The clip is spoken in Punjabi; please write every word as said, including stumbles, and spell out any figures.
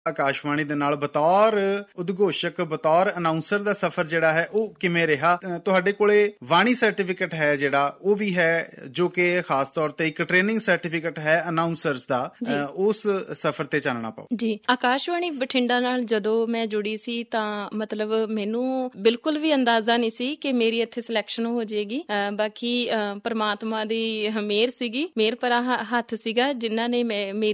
ਆਕਾਸ਼ਵਾਣੀ ਦੇ ਨਾਲ ਬਤੌਰ ਉਦਘੋਸ਼ਕ, ਬਤੌਰ ਅਨਾਉਂਸਰ ਦਾ ਸਫ਼ਰ ਜਿਹੜਾ ਹੈ ਉਹ ਕਿਵੇਂ ਰਿਹਾ? ਤੁਹਾਡੇ ਕੋਲੇ ਵਾਣੀ ਸਰਟੀਫਿਕੇਟ ਹੈ ਜਿਹੜਾ ਉਹ ਵੀ ਹੈ, ਜੋ ਕਿ ਖਾਸ ਤੌਰ ਤੇ ਇੱਕ ਟ੍ਰੇਨਿੰਗ ਸਰਟੀਫਿਕੇਟ ਹੈ ਅਨਾਉਂਸਰਸ ਦਾ, ਉਸ ਸਫ਼ਰ ਤੇ ਚਾਨਣਾ ਪਾਓ ਜੀ। ਆਕਾਸ਼ਵਾਣੀ ਬਠਿੰਡਾ ਨਾਲ ਜਦੋਂ ਮੈਂ ਜੁੜੀ ਸੀ ਤਾਂ ਮਤਲਬ ਮੈਨੂੰ ਬਿਲਕੁਲ ਵੀ ਅੰਦਾਜ਼ਾ ਨਹੀਂ ਸੀ ਕਿ ਮੇਰੀ ਇੱਥੇ ਸਿਲੈਕਸ਼ਨ ਹੋ ਜਾਏਗੀ। ਬਾਕੀ ਪਰਮਾਤਮਾ ਦੀ ਮਿਹਰ ਸੀਗੀ, ਮਿਹਰ ਭਰਾ ਹੱਥ ਸੀਗਾ ਜਿਨ੍ਹਾਂ ਨੇ